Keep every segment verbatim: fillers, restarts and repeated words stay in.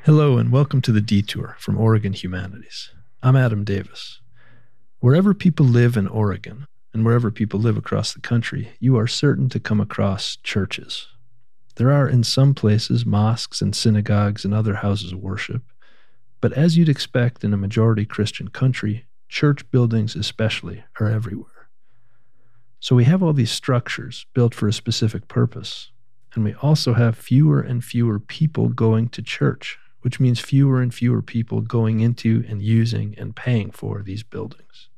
Hello and welcome to The Detour from Oregon Humanities. I'm Adam Davis. Wherever people live in Oregon, and wherever people live across the country, you are certain to come across churches. There are in some places mosques and synagogues and other houses of worship, but as you'd expect in a majority Christian country, church buildings especially are everywhere. So we have all these structures built for a specific purpose, and we also have fewer and fewer people going to church, which means fewer and fewer people going into and using and paying for these buildings.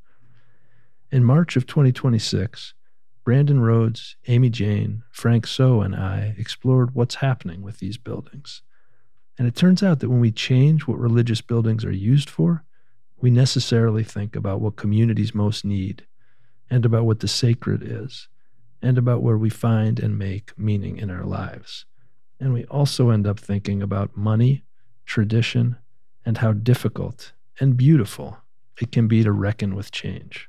In March of twenty twenty-six, Brandon Rhodes, Amy Jane, Frank So, and I explored what's happening with these buildings. And it turns out that when we change what religious buildings are used for, we necessarily think about what communities most need, and about what the sacred is, and about where we find and make meaning in our lives. And we also end up thinking about money, tradition, and how difficult and beautiful it can be to reckon with change.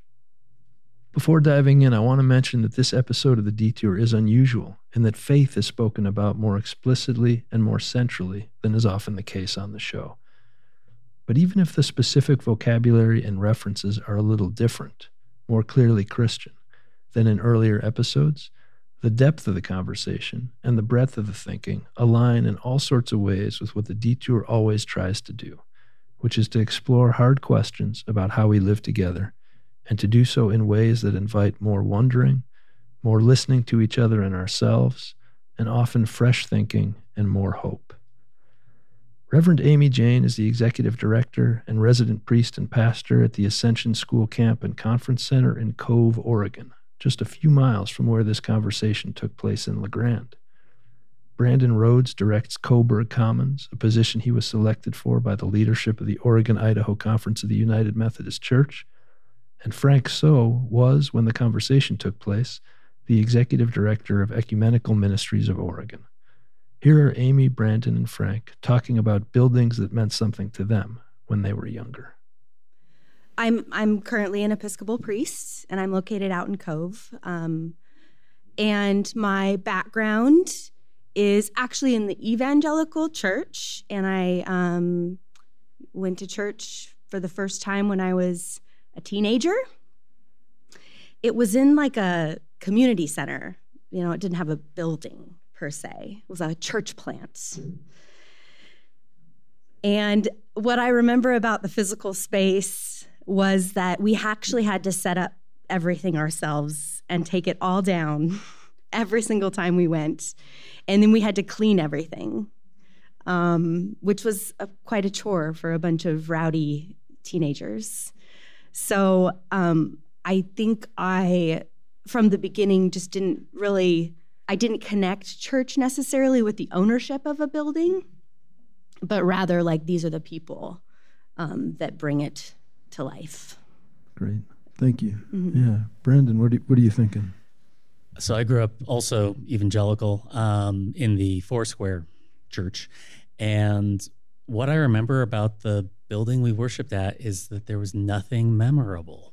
Before diving in, I want to mention that this episode of The Detour is unusual in that faith is spoken about more explicitly and more centrally than is often the case on the show. But even if the specific vocabulary and references are a little different, more clearly Christian, than in earlier episodes, the depth of the conversation and the breadth of the thinking align in all sorts of ways with what The Detour always tries to do, which is to explore hard questions about how we live together, and to do so in ways that invite more wondering, more listening to each other and ourselves, and often fresh thinking and more hope. Reverend Amy Jane is the executive director and resident priest and pastor at the Ascension School Camp and Conference Center in Cove, Oregon, just a few miles from where this conversation took place in La Grande. Brandon Rhodes directs Coburg Commons, a position he was selected for by the leadership of the Oregon-Idaho Conference of the United Methodist Church. And Frank So was, when the conversation took place, the executive director of Ecumenical Ministries of Oregon. Here are Amy, Brandon, and Frank talking about buildings that meant something to them when they were younger. I'm I'm currently an Episcopal priest, and I'm located out in Cove. Um, and my background is actually in the evangelical church, and I um, went to church for the first time when I was a teenager. It was in like a community center. You know, it didn't have a building per se. It was a church plant. And what I remember about the physical space was that we actually had to set up everything ourselves and take it all down every single time we went. And then we had to clean everything, um, which was a, quite a chore for a bunch of rowdy teenagers. So um, I think I, from the beginning, just didn't really, I didn't connect church necessarily with the ownership of a building, but rather like these are the people um, that bring it to life. Great. Thank you. Mm-hmm. Yeah. Brandon, what, do, what are you thinking? So I grew up also evangelical um, in the Foursquare Church. And what I remember about the building we worshiped at is that there was nothing memorable.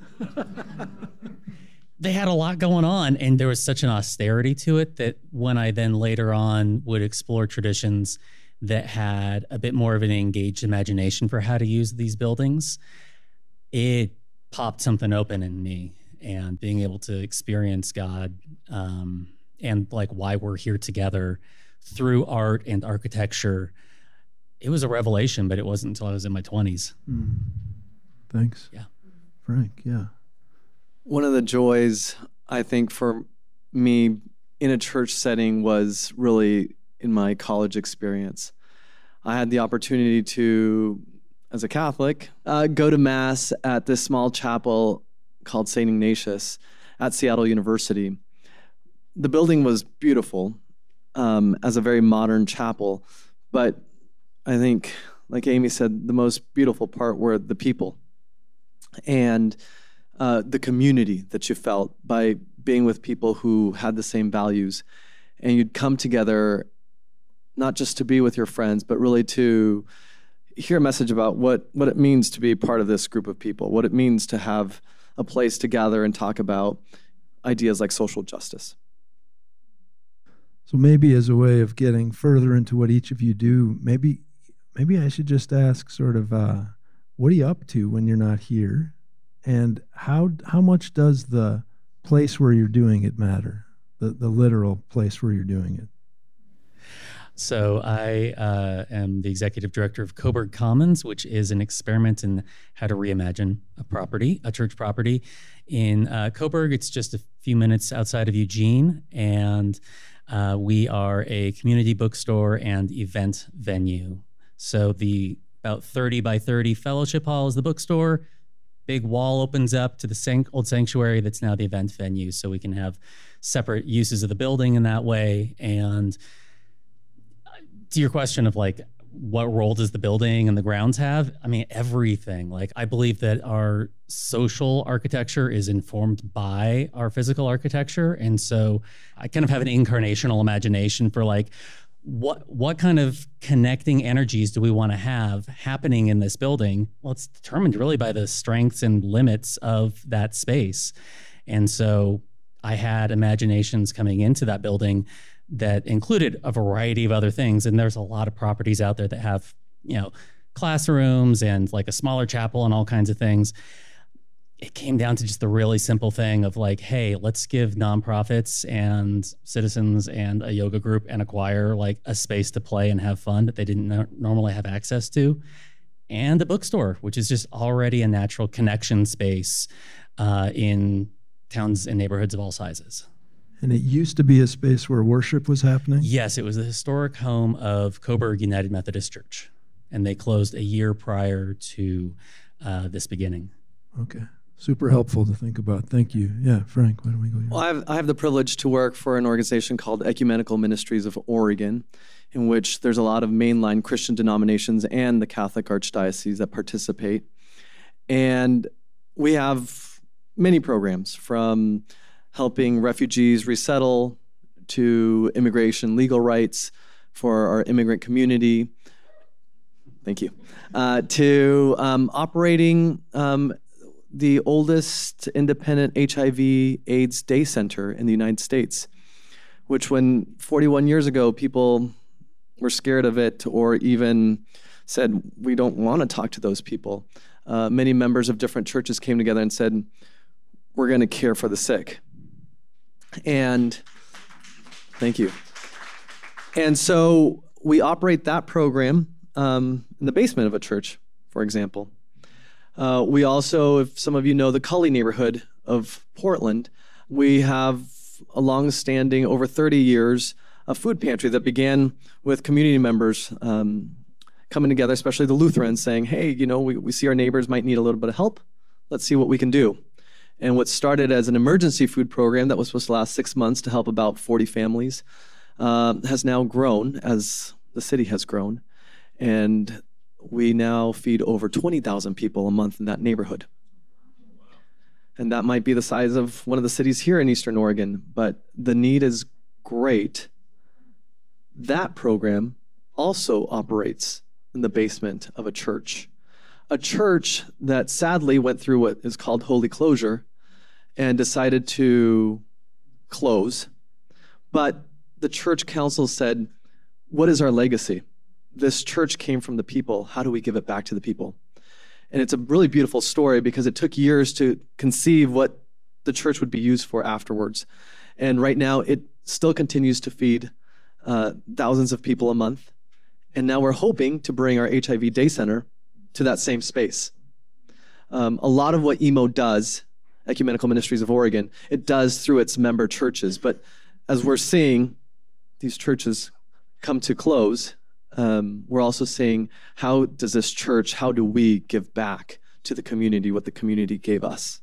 They had a lot going on, and there was such an austerity to it that when I then later on would explore traditions that had a bit more of an engaged imagination for how to use these buildings, it popped something open in me. And being able to experience God um, and like why we're here together through art and architecture, it was a revelation, but it wasn't until I was in my twenties. Mm. Thanks. Yeah. Frank, yeah. One of the joys, I think, for me in a church setting was really in my college experience. I had the opportunity to, as a Catholic, uh, go to Mass at this small chapel called Saint Ignatius at Seattle University. The building was beautiful um, as a very modern chapel, but I think, like Amy said, the most beautiful part were the people and uh, the community that you felt by being with people who had the same values. And you'd come together not just to be with your friends, but really to hear a message about what, what it means to be part of this group of people, what it means to have a place to gather and talk about ideas like social justice. So maybe as a way of getting further into what each of you do, maybe maybe I should just ask sort of, uh, what are you up to when you're not here? And how how much does the place where you're doing it matter? The, the literal place where you're doing it? So I uh, am the executive director of Coburg Commons, which is an experiment in how to reimagine a property, a church property. In uh, Coburg, it's just a few minutes outside of Eugene, and uh, we are a community bookstore and event venue. So the about thirty by thirty fellowship hall is the bookstore. Big wall opens up to the sanct- old sanctuary that's now the event venue, so we can have separate uses of the building in that way. And to your question of like, what role does the building and the grounds have? I mean, everything. Like, I believe that our social architecture is informed by our physical architecture. And so I kind of have an incarnational imagination for like, what what kind of connecting energies do we want to have happening in this building? Well, it's determined really by the strengths and limits of that space. And so I had imaginations coming into that building that included a variety of other things. And there's a lot of properties out there that have, you know, classrooms and like a smaller chapel and all kinds of things. It came down to just the really simple thing of like, hey, let's give nonprofits and citizens and a yoga group and a choir like a space to play and have fun that they didn't no- normally have access to. And a bookstore, which is just already a natural connection space uh, in towns and neighborhoods of all sizes. And it used to be a space where worship was happening? Yes, it was the historic home of Coburg United Methodist Church, and they closed a year prior to uh, this beginning. Okay. Super helpful to think about. Thank you. Yeah, Frank, why don't we go here? Well, I have, I have the privilege to work for an organization called Ecumenical Ministries of Oregon, in which there's a lot of mainline Christian denominations and the Catholic Archdiocese that participate. And we have many programs, from helping refugees resettle to immigration legal rights for our immigrant community. Thank you. Uh, to um, operating um, the oldest independent H I V AIDS day center in the United States, which when forty-one years ago, people were scared of it or even said, we don't want to talk to those people. Uh, many members of different churches came together and said, we're going to care for the sick. And thank you. And so we operate that program um, in the basement of a church, for example. Uh, we also, if some of you know the Cully neighborhood of Portland, we have a long-standing, over thirty years, a food pantry that began with community members um, coming together, especially the Lutherans, saying, hey, you know, we, we see our neighbors might need a little bit of help. Let's see what we can do. And what started as an emergency food program that was supposed to last six months to help about forty families uh, has now grown as the city has grown. And we now feed over twenty thousand people a month in that neighborhood. And that might be the size of one of the cities here in Eastern Oregon, but the need is great. That program also operates in the basement of a church. A church that sadly went through what is called holy closure and decided to close. But the church council said, what is our legacy? This church came from the people. How do we give it back to the people? And it's a really beautiful story because it took years to conceive what the church would be used for afterwards. And right now it still continues to feed uh, thousands of people a month. And now we're hoping to bring our H I V Day Center to that same space. Um, a lot of what E M O does, Ecumenical Ministries of Oregon, it does through its member churches. But as we're seeing these churches come to close, um, we're also seeing, how does this church, how do we give back to the community what the community gave us?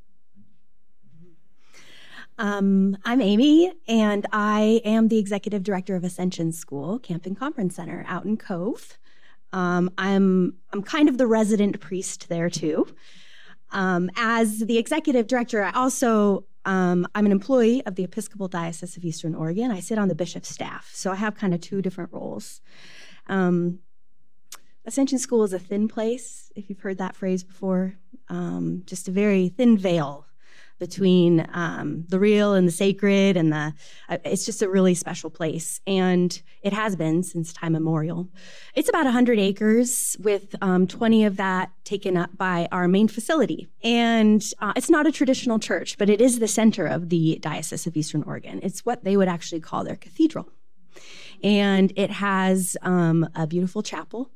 Um, I'm Amy, and I am the executive director of Ascension School, Camp and Conference Center out in Cove. Um, I'm I'm kind of the resident priest there too. Um, as the executive director, I also um, I'm an employee of the Episcopal Diocese of Eastern Oregon. I sit on the bishop's staff, so I have kind of two different roles. Um, Ascension School is a thin place, if you've heard that phrase before. Um, just a very thin veil between um, the real and the sacred, and the uh, it's just a really special place, and it has been since time immemorial. It's about one hundred acres, with um, twenty of that taken up by our main facility, and uh, it's not a traditional church, but it is the center of the Diocese of Eastern Oregon. It's what they would actually call their cathedral, and it has um, a beautiful chapel.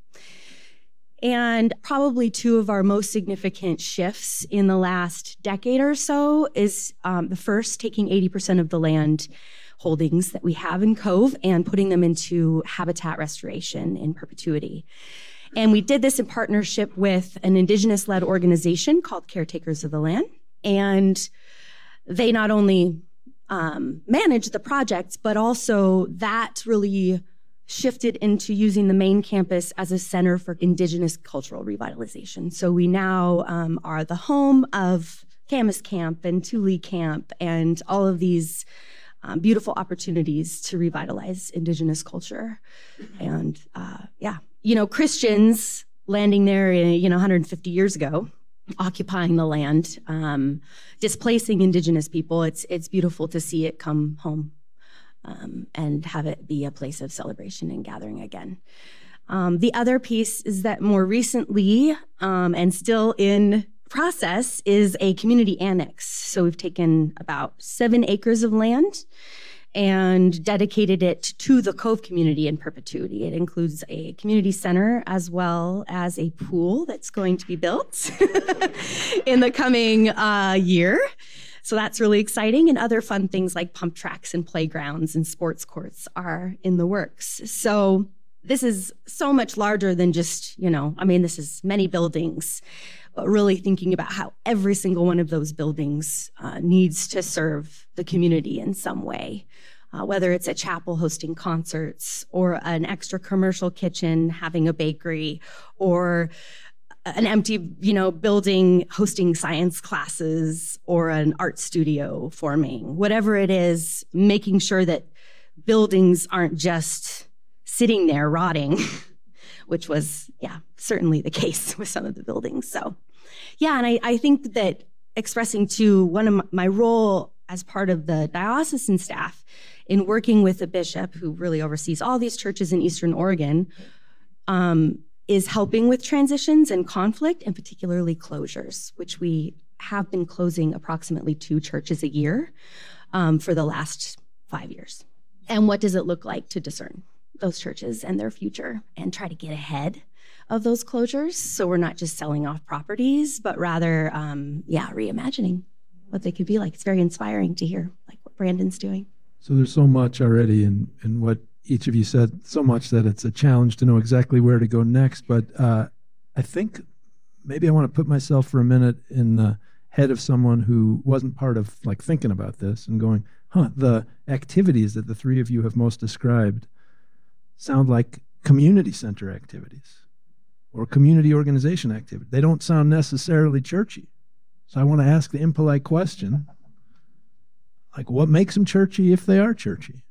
And probably two of our most significant shifts in the last decade or so is um, the first, taking eighty percent of the land holdings that we have in Cove and putting them into habitat restoration in perpetuity. And we did this in partnership with an Indigenous-led organization called Caretakers of the Land. And they not only um, manage the projects, but also that really shifted into using the main campus as a center for Indigenous cultural revitalization. So we now um, are the home of Camas Camp and Tule Camp and all of these um, beautiful opportunities to revitalize Indigenous culture. And uh, yeah, you know, Christians landing there, you know, one hundred fifty years ago, occupying the land, um, displacing Indigenous people. It's it's beautiful to see it come home. Um, and have it be a place of celebration and gathering again. Um, the other piece is that more recently, um, and still in process, is a community annex. So we've taken about seven acres of land and dedicated it to the Cove community in perpetuity. It includes a community center as well as a pool that's going to be built in the coming uh, year. So that's really exciting. And other fun things like pump tracks and playgrounds and sports courts are in the works. So this is so much larger than just, you know, I mean, this is many buildings, but really thinking about how every single one of those buildings uh, needs to serve the community in some way, uh, whether it's a chapel hosting concerts or an extra commercial kitchen having a bakery, or an empty, you know, building hosting science classes, or an art studio forming. Whatever it is, making sure that buildings aren't just sitting there rotting, which was, yeah, certainly the case with some of the buildings. So, yeah, and I, I think that expressing to one of my, my role as part of the diocesan staff in working with the bishop, who really oversees all these churches in Eastern Oregon, um, is helping with transitions and conflict, and particularly closures, which we have been closing approximately two churches a year um, for the last five years. And what does it look like to discern those churches and their future and try to get ahead of those closures, so we're not just selling off properties, but rather, um, yeah, reimagining what they could be like. It's very inspiring to hear like what Brandon's doing. So there's so much already in, in what each of you said, so much that it's a challenge to know exactly where to go next. But uh, I think maybe I want to put myself for a minute in the head of someone who wasn't part of like thinking about this and going, huh, the activities that the three of you have most described sound like community center activities or community organization activity. They don't sound necessarily churchy. So I want to ask the impolite question, like, what makes them churchy if they are churchy?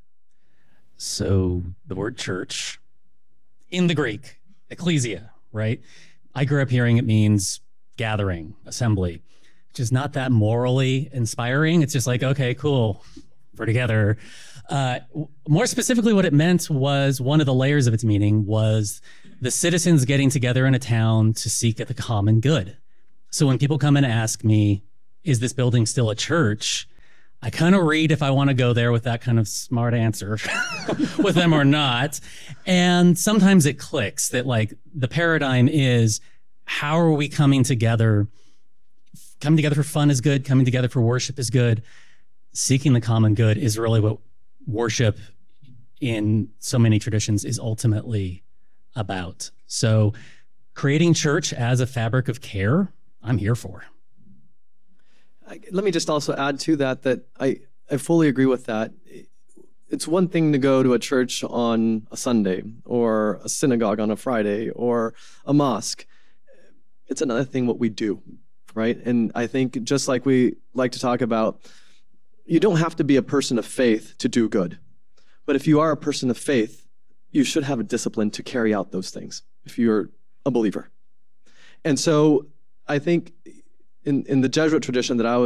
So the word church, in the Greek, ecclesia, right? I grew up hearing it means gathering, assembly, which is not that morally inspiring. It's just like, okay, cool, we're together. Uh, more specifically, what it meant was, one of the layers of its meaning was the citizens getting together in a town to seek the common good. So when people come and ask me, is this building still a church? I kind of read if I want to go there with that kind of smart answer with them or not. And sometimes it clicks that like the paradigm is, how are we coming together? Coming together for fun is good. Coming together for worship is good. Seeking the common good is really what worship in so many traditions is ultimately about. So creating church as a fabric of care, I'm here for. Let me just also add to that, that I, I fully agree with that. It's one thing to go to a church on a Sunday or a synagogue on a Friday or a mosque. It's another thing what we do, right? And I think just like we like to talk about, you don't have to be a person of faith to do good. But if you are a person of faith, you should have a discipline to carry out those things if you're a believer. And so I think In, in the Jesuit tradition that I was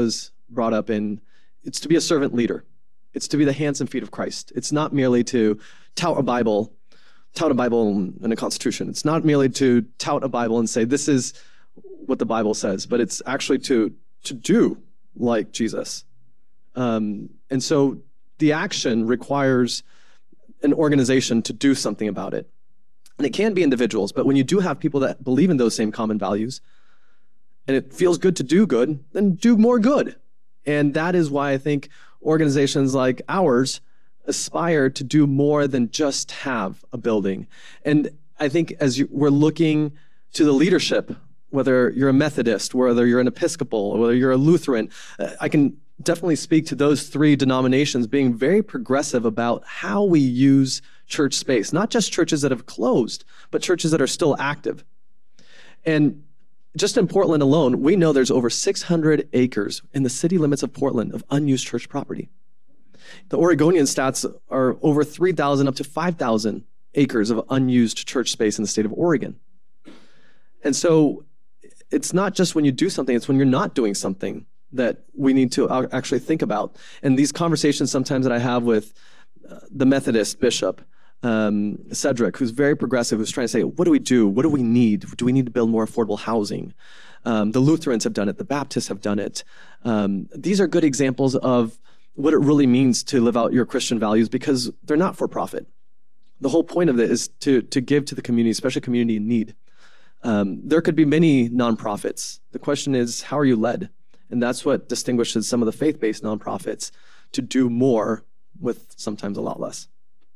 brought up in, it's to be a servant leader. It's to be the hands and feet of Christ. It's not merely to tout a Bible, tout a Bible and a constitution. It's not merely to tout a Bible and say, this is what the Bible says, but it's actually to, to do like Jesus. Um, and so the action requires an organization to do something about it. And it can be individuals, but when you do have people that believe in those same common values, and it feels good to do good, then do more good. And that is why I think organizations like ours aspire to do more than just have a building. And I think as you, we're looking to the leadership, whether you're a Methodist, whether you're an Episcopal, or whether you're a Lutheran, uh, I can definitely speak to those three denominations being very progressive about how we use church space, not just churches that have closed, but churches that are still active. And just in Portland alone, we know there's over six hundred acres in the city limits of Portland of unused church property. The Oregonian stats are over three thousand up to five thousand acres of unused church space in the state of Oregon. And so it's not just when you do something, it's when you're not doing something that we need to actually think about. And these conversations sometimes that I have with uh, the Methodist bishop, um, Cedric, who's very progressive, who's trying to say, what do we do? What do we need? Do we need to build more affordable housing? Um, the Lutherans have done it. The Baptists have done it. Um, these are good examples of what it really means to live out your Christian values, because they're not for profit. The whole point of it is to, to give to the community, especially community in need. Um, there could be many nonprofits. The question is, how are you led? And that's what distinguishes some of the faith-based nonprofits to do more with sometimes a lot less.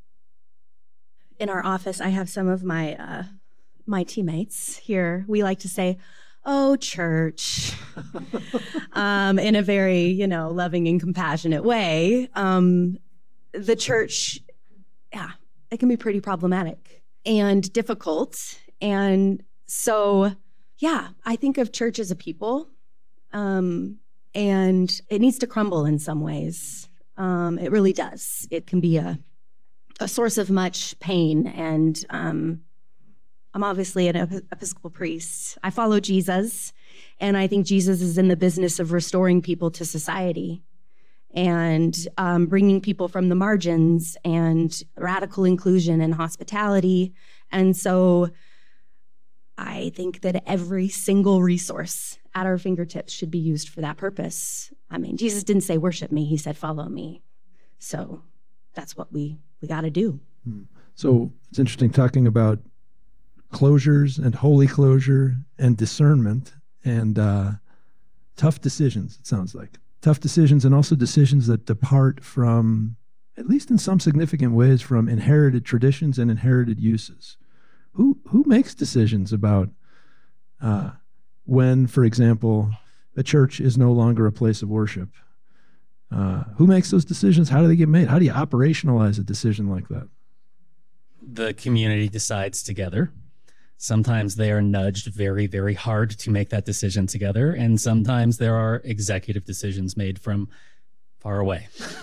In our office, I have some of my uh, my teammates here. We like to say, "Oh, church," um, in a very, you know, loving and compassionate way. Um, the church, yeah, it can be pretty problematic and difficult. And so, yeah, I think of church as a people. Um, and it needs to crumble in some ways. Um, it really does. It can be a, a source of much pain. And um, I'm obviously an Episcopal priest. I follow Jesus, and I think Jesus is in the business of restoring people to society and um, bringing people from the margins and radical inclusion and hospitality. And so I think that every single resource at our fingertips should be used for that purpose. I mean, Jesus didn't say worship me, he said follow me. So that's what we, we got to do. So it's interesting talking about closures and holy closure and discernment and uh, tough decisions, it sounds like. Tough decisions, and also decisions that depart from, at least in some significant ways, from inherited traditions and inherited uses. Who who makes decisions about uh, when, for example, a church is no longer a place of worship? Uh, who makes those decisions? How do they get made? How do you operationalize a decision like that? The community decides together. Sometimes they are nudged very, very hard to make that decision together, and sometimes there are executive decisions made from far away.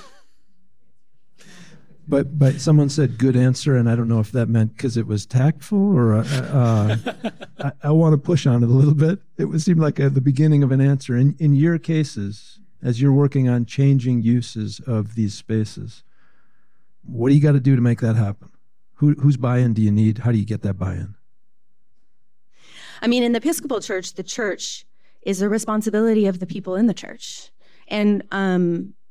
But but someone said good answer, and I don't know if that meant because it was tactful or uh, uh, I, I want to push on it a little bit. It would seem like a, the beginning of an answer. In in your cases, as you're working on changing uses of these spaces, what do you got to do to make that happen? Who whose buy-in do you need? How do you get that buy-in? I mean, in the Episcopal Church, the church is a responsibility of the people in the church, and um,